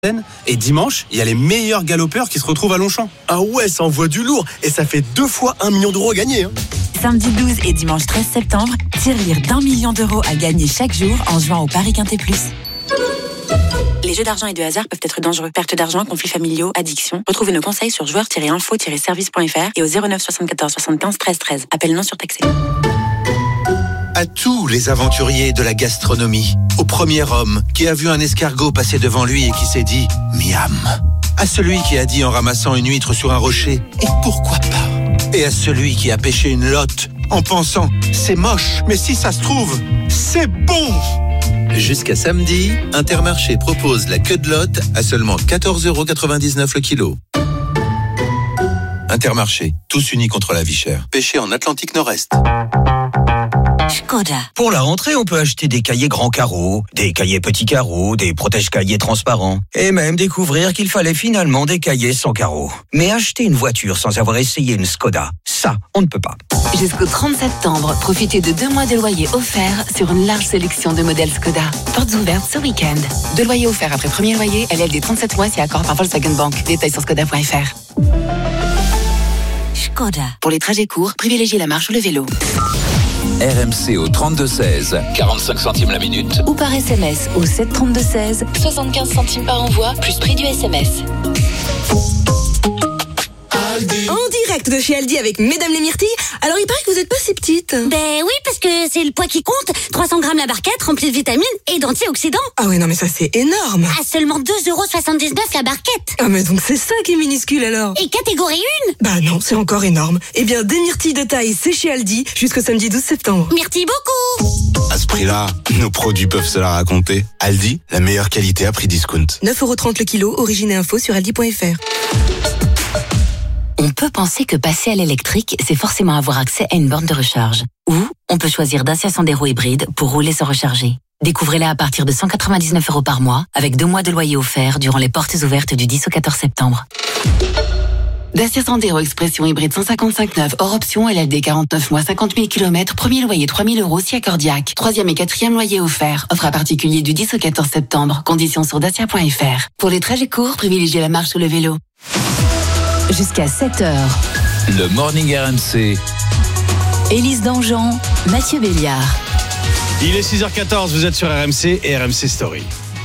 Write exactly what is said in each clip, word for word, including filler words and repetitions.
Et dimanche, il y a les meilleurs galopeurs qui se retrouvent à Longchamp. Ah ouais, ça envoie du lourd. Et ça fait deux fois un million d'euros à gagner. Hein. Samedi douze et dimanche treize septembre, tirelire d'un million d'euros à gagner chaque jour en jouant au Paris Quintet Plus. Les jeux d'argent et de hasard peuvent être dangereux. Perte d'argent, conflits familiaux, addiction. Retrouvez nos conseils sur joueurs tiret info tiret service point f r et au zéro neuf soixante-quatorze soixante-quinze treize treize. Appel non surtaxé. À tous les aventuriers de la gastronomie, au premier homme qui a vu un escargot passer devant lui et qui s'est dit « Miam ». À celui qui a dit en ramassant une huître sur un rocher « Et pourquoi pas ?» Et à celui qui a pêché une lotte en pensant « C'est moche, mais si ça se trouve, c'est bon !» Jusqu'à samedi, Intermarché propose la queue de lotte à seulement quatorze euros quatre-vingt-dix-neuf le kilo. Intermarché, tous unis contre la vie chère. Pêché en Atlantique Nord-Est. Skoda. Pour la rentrée, on peut acheter des cahiers grands carreaux, des cahiers petits carreaux, des protège-cahiers transparents, et même découvrir qu'il fallait finalement des cahiers sans carreaux. Mais acheter une voiture sans avoir essayé une Skoda, ça, on ne peut pas. Jusqu'au trente septembre, profitez de deux mois de loyer offerts sur une large sélection de modèles Skoda. Portes ouvertes ce week-end. Deux loyers offerts après premier loyer, L L D trente-sept mois si accord par Volkswagen Bank. Détails sur skoda point f r. Skoda. Pour les trajets courts, privilégiez la marche ou le vélo. R M C au trente-deux seize, quarante-cinq centimes la minute. Ou par S M S au sept trente-deux seize, soixante-quinze centimes par envoi, plus prix du S M S. En direct de chez Aldi avec Mesdames les Myrtilles. Alors il paraît que vous êtes pas si petite. Ben oui, parce que c'est le poids qui compte. trois cents grammes la barquette, remplie de vitamines et d'antioxydants. Ah ouais, non mais ça c'est énorme. À seulement deux euros soixante-dix-neuf la barquette. Ah mais donc c'est ça qui est minuscule alors. Et catégorie un. Bah non, c'est encore énorme. Eh bien, des myrtilles de taille, c'est chez Aldi jusqu'au samedi douze septembre. Myrtilles beaucoup. À ce prix-là, nos produits peuvent se la raconter. Aldi, la meilleure qualité à prix discount. neuf euros trente le kilo, origine et info sur aldi point f r. On peut penser que passer à l'électrique, c'est forcément avoir accès à une borne de recharge. Ou on peut choisir Dacia Sandero hybride pour rouler sans recharger. Découvrez-la à partir de cent quatre-vingt-dix-neuf euros par mois, avec deux mois de loyer offert durant les portes ouvertes du dix au quatorze septembre. Dacia Sandero Expression hybride cent cinquante-cinq neuf, hors option, L L D quarante-neuf mois, cinquante mille kilomètres, premier loyer trois mille euros si accordiaque. Troisième et quatrième loyer offert. Offre à particulier du dix au quatorze septembre. Conditions sur dacia point f r. Pour les trajets courts, privilégiez la marche ou le vélo. Jusqu'à sept heures. Le Morning R M C. Élise Dangean, Mathieu Béliard. Il est six heures quatorze, vous êtes sur R M C et R M C Story.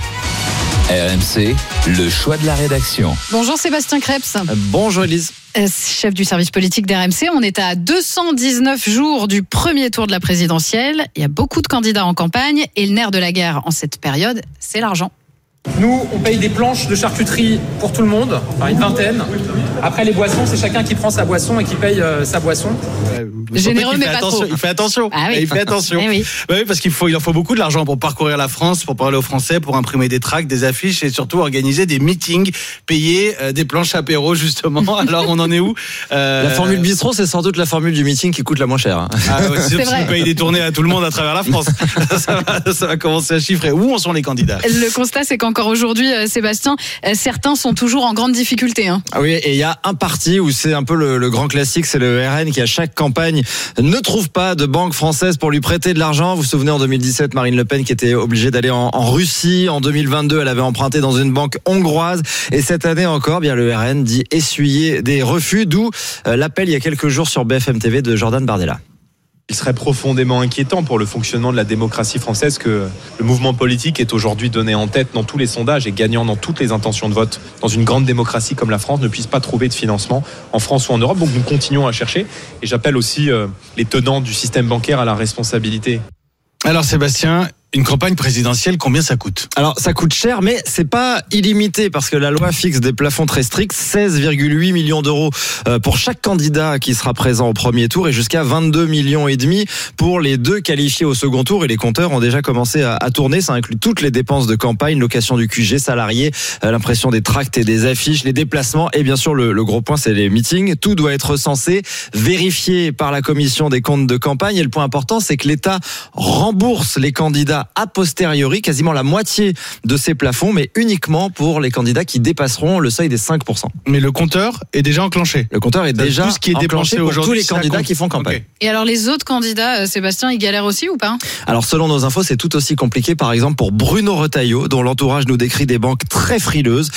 R M C, le choix de la rédaction. Bonjour Sébastien Krebs. Bonjour Élise. Euh, chef du service politique d'R M C, on est à deux cent dix-neuf jours du premier tour de la présidentielle. Il y a beaucoup de candidats en campagne et le nerf de la guerre en cette période, c'est l'argent. Nous, on paye des planches de charcuterie pour tout le monde, enfin une vingtaine. Après, les boissons, c'est chacun qui prend sa boisson et qui paye euh, sa boisson. Généreux, mais pas trop. Il fait attention. Ah oui. Il fait attention. Eh oui. Bah oui, parce qu'il faut, il en faut beaucoup de l'argent pour parcourir la France, pour parler aux Français, pour imprimer des tracts, des affiches et surtout organiser des meetings, payer euh, des planches apéro justement. Alors, on en est où euh... La formule bistrot, c'est sans doute la formule du meeting qui coûte la moins chère. Hein. Ah ouais, c'est vrai. Vous payez des tournées à tout le monde à travers la France. ça, va, ça va commencer à chiffrer. Où en sont les candidats ? Le constat, c'est qu'encore aujourd'hui, Sébastien, certains sont toujours en grande difficulté. Hein. Ah oui, et il y a un parti où c'est un peu le, le grand classique, c'est le R N qui à chaque campagne ne trouve pas de banque française pour lui prêter de l'argent. Vous vous souvenez en deux mille dix-sept, Marine Le Pen qui était obligée d'aller en, en Russie. En deux mille vingt-deux, elle avait emprunté dans une banque hongroise. Et cette année encore, bien le R N dit essuyer des refus, d'où euh, l'appel il y a quelques jours sur B F M T V de Jordan Bardella. Il serait profondément inquiétant pour le fonctionnement de la démocratie française que le mouvement politique est aujourd'hui donné en tête dans tous les sondages et gagnant dans toutes les intentions de vote dans une grande démocratie comme la France ne puisse pas trouver de financement en France ou en Europe. Donc nous continuons à chercher et j'appelle aussi euh, les tenants du système bancaire à la responsabilité. Alors Sébastien, une campagne présidentielle, combien ça coûte ? Alors ça coûte cher, mais c'est pas illimité parce que la loi fixe des plafonds très stricts, seize virgule huit millions d'euros pour chaque candidat qui sera présent au premier tour et jusqu'à vingt-deux millions et demi pour les deux qualifiés au second tour. Et les compteurs ont déjà commencé à, à tourner. Ça inclut toutes les dépenses de campagne, location du Q G, salariés, l'impression des tracts et des affiches, les déplacements et bien sûr le, le gros point, c'est les meetings. Tout doit être censé vérifié par la commission des comptes de campagne. Et le point important, c'est que l'État rembourse les candidats a posteriori quasiment la moitié de ces plafonds, mais uniquement pour les candidats qui dépasseront le seuil des cinq pour cent. Mais le compteur est déjà enclenché. Le compteur est déjà tout ce qui est enclenché dépensé pour tous les ça candidats compte. qui font campagne. Okay. Et alors les autres candidats, euh, Sébastien, ils galèrent aussi ou pas ? Alors selon nos infos, c'est tout aussi compliqué par exemple pour Bruno Retailleau, dont l'entourage nous décrit des banques très frileuses.